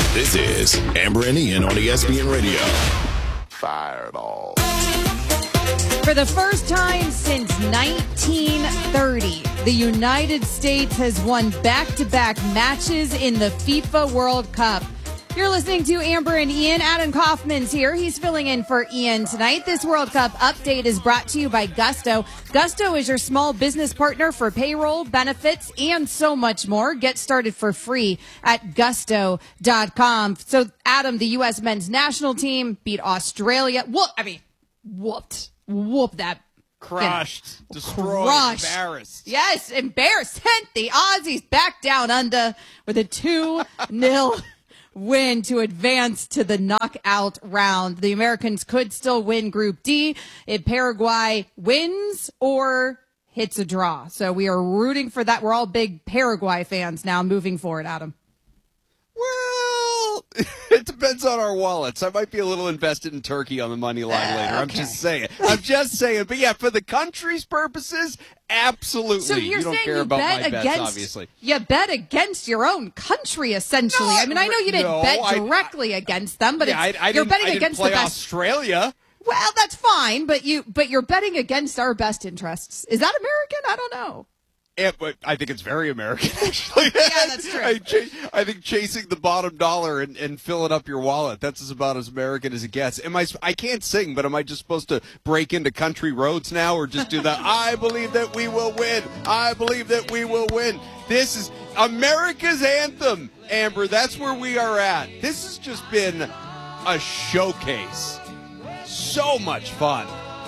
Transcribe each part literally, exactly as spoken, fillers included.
This is Amber and Ian on E S P N Radio. Fireball. For the first time since nineteen thirty, the United States has won back-to-back matches in the FIFA World Cup. You're listening to Amber and Ian. Adam Kaufman's here. He's filling in for Ian tonight. This World Cup update is brought to you by Gusto. Gusto is your small business partner for payroll, benefits, and so much more. Get started for free at gusto dot com. So, Adam, the U S men's national team beat Australia. Whoop, I mean, whooped. Whoop that. Crushed, you know, destroyed, crushed. embarrassed. Yes, embarrassed. Sent the Aussies back down under with a two nil win to advance to the knockout round. The Americans could still win Group D if Paraguay wins or hits a draw. So we are rooting for that. We're all big Paraguay fans now moving forward, Adam. Well, it depends on our wallets. I might be a little invested in Turkey on the money line Uh, later. I'm okay. just saying. I'm just saying. But yeah, for the country's purposes, absolutely. So you're you don't saying care you about bet my bets, against, obviously. you bet against your own country, essentially. No, I mean, I know you didn't no, bet I- directly against them, but Yeah, it's, I, I you're didn't, betting I didn't against play the best. Australia. Well, that's fine, but you but you're betting against our best interests. Is that American? I don't know. Yeah, but I think it's very American, actually. Yeah, that's true. I, ch- I think chasing the bottom dollar and, and filling up your wallet, that's as about as American as it gets. Am I, I can't sing, but am I just supposed to break into country roads now or just do that? I believe that we will win. I believe that we will win. This is America's anthem, Amber. That's where we are at. This has just been a showcase. So much fun.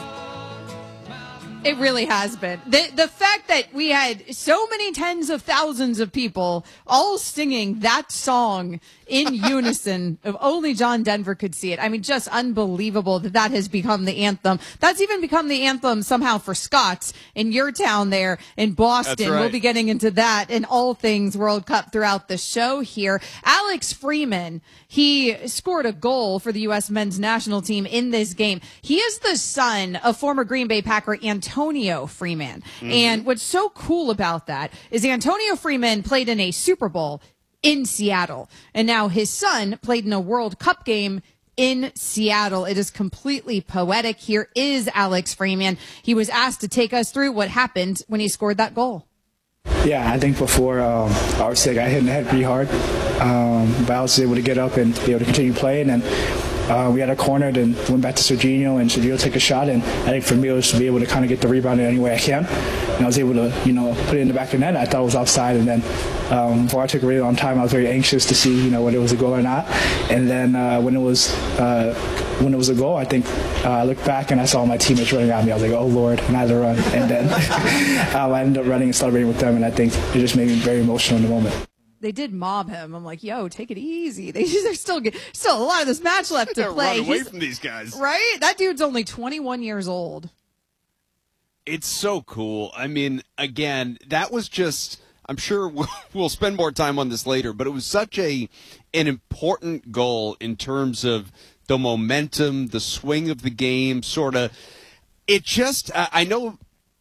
It really has been. The the fact that we had so many tens of thousands of people all singing that song in unison, if only John Denver could see it. I mean, just unbelievable that that has become the anthem. That's even become the anthem somehow for Scots in your town there in Boston. That's right. We'll be getting into that and all things World Cup throughout the show here. Alex Freeman, he scored a goal for the U S men's national team in this game. He is the son of former Green Bay Packer Antonio Freeman. Mm-hmm. And what's so cool about that is Antonio Freeman played in a Super Bowl in Seattle. And now his son played in a World Cup game in Seattle. It is completely poetic. Here is Alex Freeman. He was asked to take us through what happened when he scored that goal. Yeah, I think before um, I would say I hit in the head pretty hard, um, but I was able to get up and be able to continue playing. And uh, we had a corner, then went back to Serginho, and Serginho took a shot. And I think for me it was to be able to kind of get the rebound in any way I can. And I was able to, you know, put it in the back of the net. I thought it was offside, and then um, before I took a really long time, I was very anxious to see, you know, whether it was a goal or not. And then uh, when it was uh, when it was a goal, I think uh, I looked back and I saw my teammates running at me. I was like, oh Lord, and I had to run. And then um, I ended up running and celebrating with them, and I think it just made me very emotional in the moment. They did mob him. I'm like, yo, take it easy. They, there's still still a lot of this match left to play. Run away He's, from these guys. Right? That dude's only twenty-one years old. It's so cool. I mean, again, that was just, I'm sure we'll, we'll spend more time on this later, but it was such a an important goal in terms of the momentum, the swing of the game, sort of. It just, I know,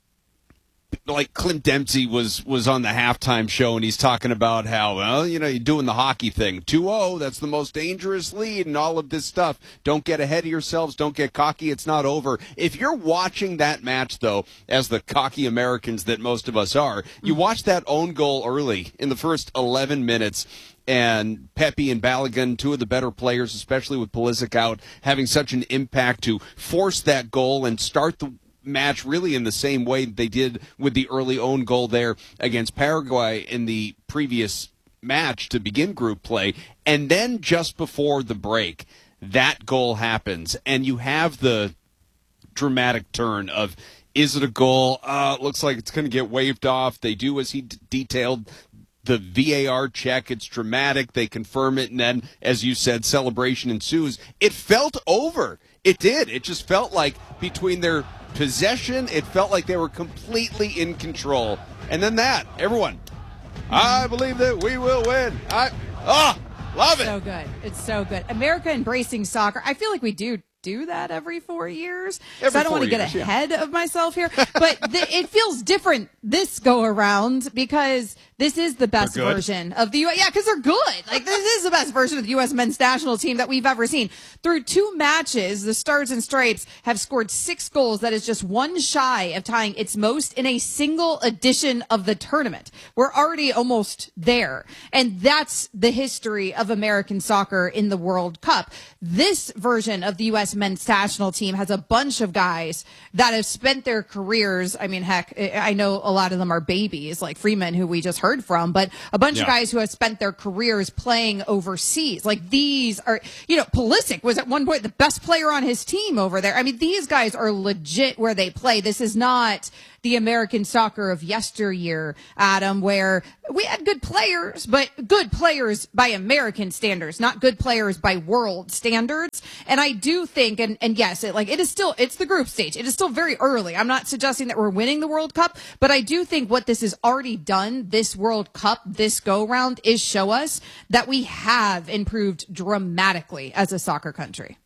like Clint Dempsey was, was on the halftime show, and he's talking about how, well, you know, you're doing the hockey thing. two oh, that's the most dangerous lead and all of this stuff. Don't get ahead of yourselves. Don't get cocky. It's not over. If you're watching that match, though, as the cocky Americans that most of us are, you watch that own goal early in the first eleven minutes, and Pepe and Balogun, two of the better players, especially with Pulisic out, having such an impact to force that goal and start the match really in the same way they did with the early own goal there against Paraguay in the previous match to begin group play. And then just before the break, that goal happens, and you have the dramatic turn of, is it a goal? Uh, it looks like it's going to get waved off. They do, as he d- detailed, the V A R check. It's dramatic. They confirm it, and then, as you said, celebration ensues. It felt over. It did. It just felt like between their possession, it felt like they were completely in control. And then that, everyone, I believe that we will win. I, oh, love it. So good. It's so good. America embracing soccer. I feel like we do do that every four years. Every so I don't want to get years, ahead yeah. of myself here, but th- it feels different this go around because This is the best version of the U S. Yeah, because they're good. Like, this is the best version of the U S men's national team that we've ever seen. Through two matches, the Stars and Stripes have scored six goals. That is just one shy of tying its most in a single edition of the tournament. We're already almost there. And that's the history of American soccer in the World Cup. This version of the U S men's national team has a bunch of guys that have spent their careers. I mean, heck, I know a lot of them are babies, like Freeman, who we just heard from, but a bunch yeah. of guys who have spent their careers playing overseas. Like, these are, you know, Pulisic was at one point the best player on his team over there. I mean, these guys are legit where they play. This is not the American soccer of yesteryear, Adam, where we had good players, but good players by American standards, not good players by world standards. And I do think, and, and yes, it, like, it is still, it's the group stage. It is still very early. I'm not suggesting that we're winning the World Cup, but I do think what this has already done, this World Cup, this go round, is show us that we have improved dramatically as a soccer country.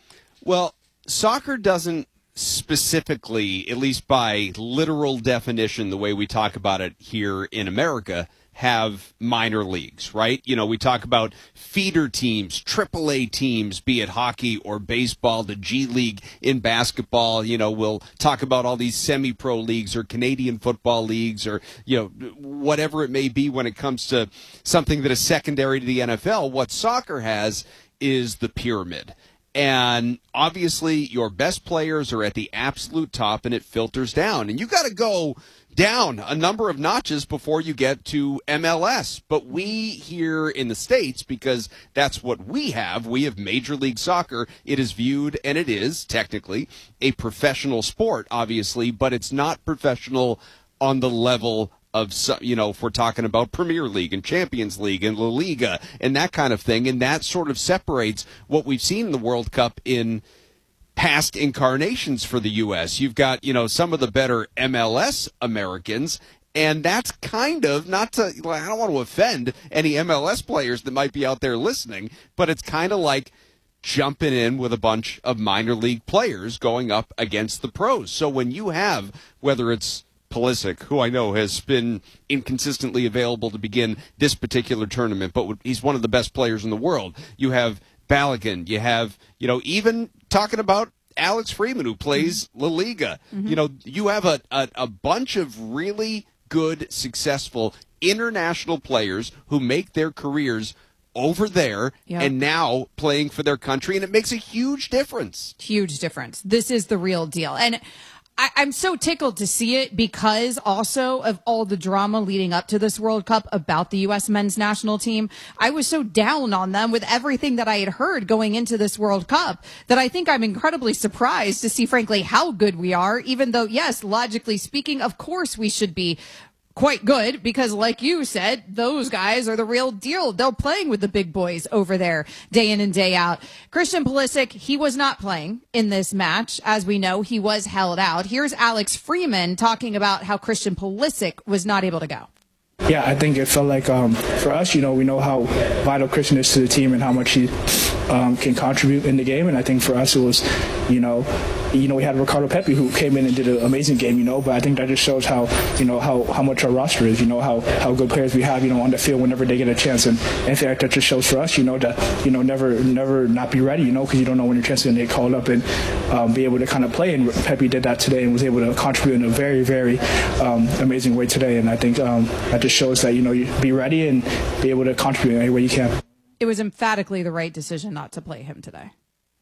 Well, soccer doesn't specifically, at least by literal definition, the way we talk about it here in America, have minor leagues, right? You know, we talk about feeder teams, triple A teams, be it hockey or baseball, the G League in basketball. You know, we'll talk about all these semi-pro leagues or Canadian football leagues or, you know, whatever it may be when it comes to something that is secondary to the N F L. What soccer has is the pyramid. And obviously your best players are at the absolute top, and it filters down. And you got to go down a number of notches before you get to M L S. But we here in the States, because that's what we have, we have Major League Soccer. It is viewed, and it is technically, a professional sport, obviously, but it's not professional on the level of, you know, if we're talking about Premier League and Champions League and La Liga and that kind of thing. And that sort of separates what we've seen in the World Cup in past incarnations for the U S. You've got, you know, some of the better M L S Americans, and that's kind of, not to, I don't want to offend any M L S players that might be out there listening, but it's kind of like jumping in with a bunch of minor league players going up against the pros. So when you have, whether it's Pulisic, who I know has been inconsistently available to begin this particular tournament, but he's one of the best players in the world. You have Balogun. You have, you know, even talking about Alex Freeman, who plays mm-hmm. La Liga. Mm-hmm. You know, you have a, a, a bunch of really good, successful international players who make their careers over there yep. and now playing for their country, and it makes a huge difference. Huge difference. This is the real deal. And I, I'm so tickled to see it because also of all the drama leading up to this World Cup about the U S men's national team. I was so down on them with everything that I had heard going into this World Cup that I think I'm incredibly surprised to see, frankly, how good we are, even though, yes, logically speaking, of course we should be quite good because, like you said, those guys are the real deal. They're playing with the big boys over there day in and day out. Christian Pulisic, he was not playing in this match. As we know, he was held out. Here's Alex Freeman talking about how Christian Pulisic was not able to go. Yeah, I think it felt like um, for us, you know, we know how vital Christian is to the team and how much he um, can contribute in the game. And I think for us it was, you know, you know, we had Ricardo Pepi who came in and did an amazing game, you know, but I think that just shows how, you know, how, how much our roster is, you know, how, how good players we have, you know, on the field whenever they get a chance. And anything like that just shows for us, you know, to, you know, never, never not be ready, you know, because you don't know when your chance is going to get called up and um, be able to kind of play. And Pepi did that today and was able to contribute in a very, very um, amazing way today. And I think um, that just shows that, you know, you be ready and be able to contribute in any way you can. It was emphatically the right decision not to play him today.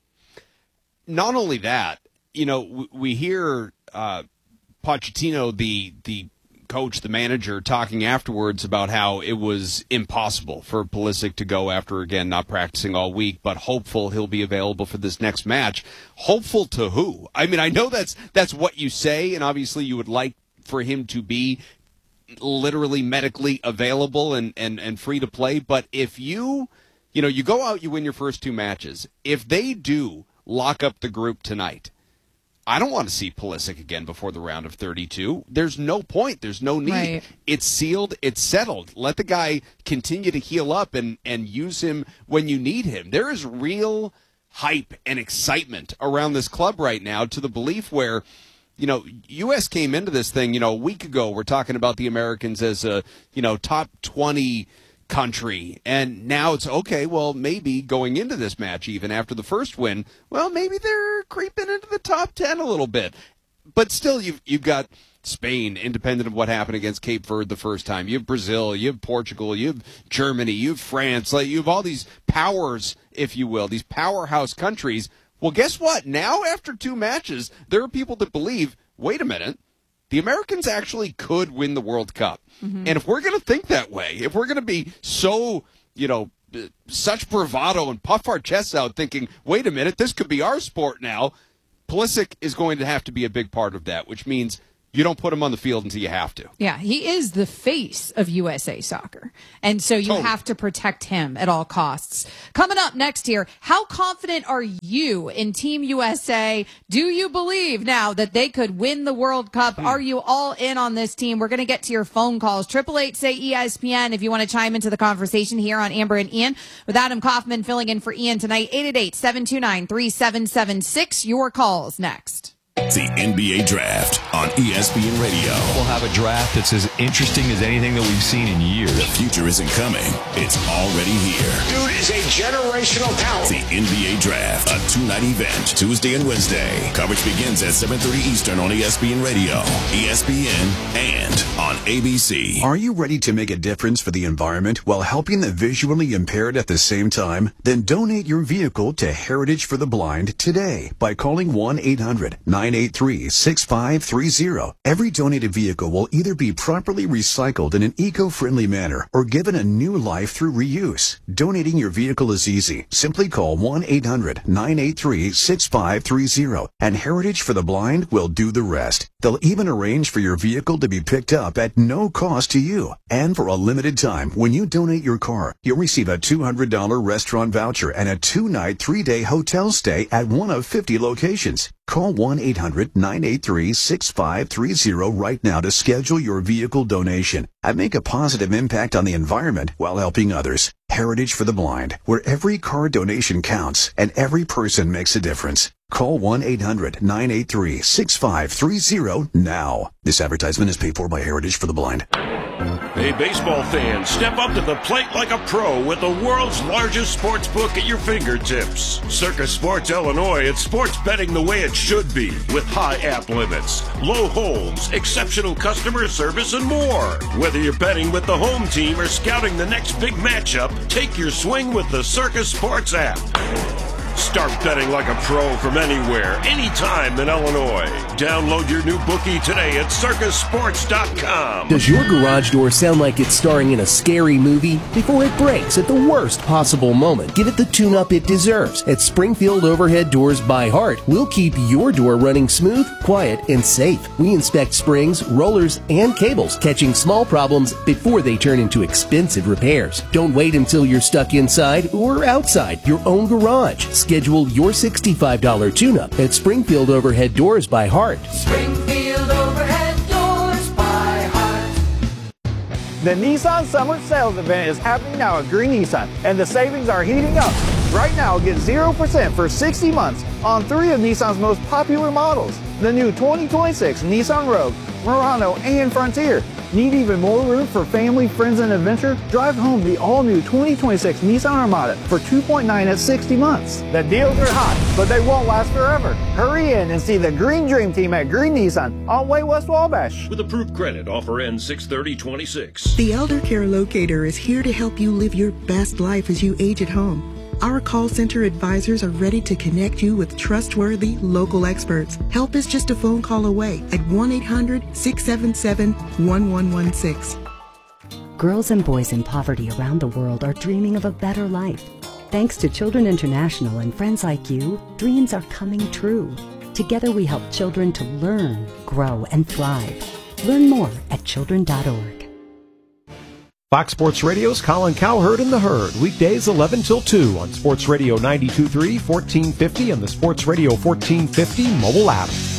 Not only that, you know, we hear uh, Pochettino, the the coach, the manager, talking afterwards about how it was impossible for Pulisic to go after, again, not practicing all week, but hopeful he'll be available for this next match. Hopeful to who? I mean, I know that's that's what you say, and obviously you would like for him to be literally medically available and, and, and free to play, but if you, you know, you go out, you win your first two matches. If they do lock up the group tonight, I don't want to see Pulisic again before the round of thirty-two. There's no point. There's no need. Right. It's sealed. It's settled. Let the guy continue to heal up and, and use him when you need him. There is real hype and excitement around this club right now, to the belief where, you know, U S came into this thing, you know, a week ago, we're talking about the Americans as a, you know, top twenty country. And now it's, okay, well, maybe going into this match, even after the first win, well, maybe they're creeping into the top ten a little bit. But still, you've, you've got Spain, independent of what happened against Cape Verde the first time. You have Brazil, you have Portugal, you have Germany, you have France. Like, you have all these powers, if you will, these powerhouse countries. Well, guess what? Now, after two matches, there are people that believe, wait a minute, the Americans actually could win the World Cup. Mm-hmm. And if we're going to think that way, if we're going to be so, you know, such bravado and puff our chests out thinking, wait a minute, this could be our sport now, Pulisic is going to have to be a big part of that, which means you don't put him on the field until you have to. Yeah, he is the face of U S A Soccer. And so you totally have to protect him at all costs. Coming up next here, how confident are you in Team U S A? Do you believe now that they could win the World Cup? Hmm. Are you all in on this team? We're going to get to your phone calls. Triple eight say E S P N if you want to chime into the conversation here on Amber and Ian with Adam Kaufman filling in for Ian tonight. eight eight eight, seven two nine, three seven seven six. Your calls next. The N B A Draft on E S P N Radio. We'll have a draft that's as interesting as anything that we've seen in years. The future isn't coming. It's already here. Dude is a generational talent. The N B A Draft, a two-night event, Tuesday and Wednesday. Coverage begins at seven thirty Eastern on E S P N Radio, E S P N, and on A B C. Are you ready to make a difference for the environment while helping the visually impaired at the same time? Then donate your vehicle to Heritage for the Blind today by calling one eight hundred nine eight three six five three zero. Every donated vehicle will either be properly recycled in an eco-friendly manner or given a new life through reuse. Donating your vehicle is easy. Simply call one eight hundred nine eight three six five three zero and Heritage for the Blind will do the rest. They'll even arrange for your vehicle to be picked up at no cost to you. And for a limited time, when you donate your car, you'll receive a two hundred dollars restaurant voucher and a two-night, three-day hotel stay at one of fifty locations. Call one eight hundred nine eight three six five three zero right now to schedule your vehicle donation and make a positive impact on the environment while helping others. Heritage for the Blind, where every car donation counts and every person makes a difference. Call one eight hundred nine eight three six five three zero now. This advertisement is paid for by Heritage for the Blind. Hey, baseball fans, step up to the plate like a pro with the world's largest sports book at your fingertips. Circus Sports Illinois, it's sports betting the way it should be, with high app limits, low holds, exceptional customer service, and more. Whether you're betting with the home team or scouting the next big matchup, take your swing with the Circus Sports app. Start betting like a pro from anywhere, anytime in Illinois. Download your new bookie today at circus sports dot com. Does your garage door sound like it's starring in a scary movie? Before it breaks at the worst possible moment, give it the tune-up it deserves. At Springfield Overhead Doors by Heart, we'll keep your door running smooth, quiet, and safe. We inspect springs, rollers, and cables, catching small problems before they turn into expensive repairs. Don't wait until you're stuck inside or outside your own garage. Schedule your sixty-five dollars tune-up at Springfield Overhead Doors by Heart. Springfield Overhead Doors by Heart. The Nissan Summer Sales Event is happening now at Green Nissan, and the savings are heating up. Right now, get zero percent for sixty months on three of Nissan's most popular models. The new twenty twenty-six Nissan Rogue, Murano, and Frontier. Need even more room for family, friends, and adventure? Drive home the all-new twenty twenty-six Nissan Armada for two point nine at sixty months. The deals are hot, but they won't last forever. Hurry in and see the Green Dream Team at Green Nissan on Way West Wabash. With approved credit, offer ends six thirty twenty-six. The Elder Care Locator is here to help you live your best life as you age at home. Our call center advisors are ready to connect you with trustworthy local experts. Help is just a phone call away at one eight hundred six seven seven one one one six. Girls and boys in poverty around the world are dreaming of a better life. Thanks to Children International and friends like you, dreams are coming true. Together we help children to learn, grow, and thrive. Learn more at children dot org. Fox Sports Radio's Colin Cowherd and the Herd, weekdays eleven till two on Sports Radio ninety-two point three, fourteen fifty, and the Sports Radio fourteen fifty mobile app.